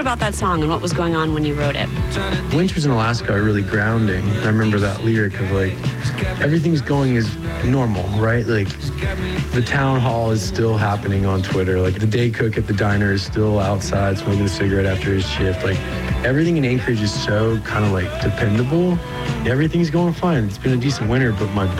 about that song and what was going on when you wrote it. Winters in Alaska are really grounding. I remember that lyric of like, everything's going as normal, right? Like the town hall is still happening on Twitter. Like the day cook at the diner is still outside smoking a cigarette after his shift. Like everything in Anchorage is so kind of like dependable. Everything's going fine. It's been a decent winter, but my